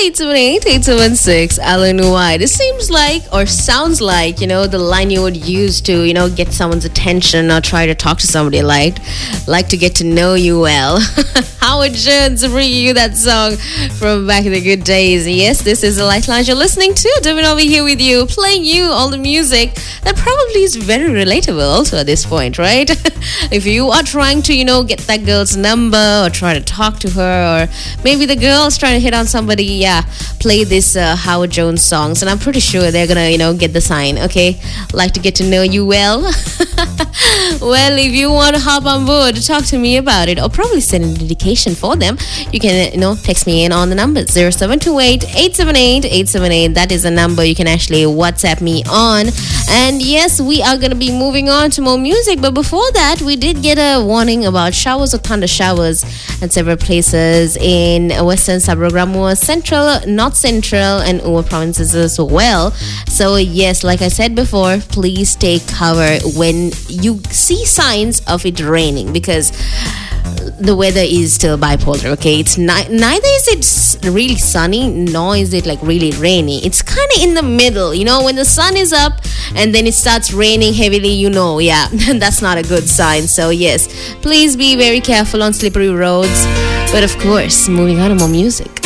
878-876. I don't know why. This seems like or sounds like, the line you would use to, get someone's attention or try to talk to somebody like to get to know you well. Howard Jones bringing you that song from back in the good days. Yes, this is the Light Lounge you're listening to. Devin over here with you, playing you all the music that probably is very relatable also at this point, right? If you are trying to, get that girl's number or try to talk to her, or maybe the girl's trying to hit on somebody, play this Howard Jones songs, and I'm pretty sure they're gonna, get the sign, okay? Like to get to know you well. Well, if you want to hop on board to talk to me about it, or probably send a dedication for them, you can, text me in on the number 0728-878-878. That is the number you can actually WhatsApp me on. And yes, we are going to be moving on to more music, but before that, we did get a warning about showers or thunder showers at several places in Western Sabrogramoa, Central, North Central, and Uwa provinces as well. So yes, like I said before, please take cover when you see signs of it raining, because the weather is still bipolar, okay? It's neither is it really sunny, nor is it like really rainy. It's kind of in the middle, when the sun is up and then it starts raining heavily, that's not a good sign. So yes, please be very careful on slippery roads. But of course, moving on to more music.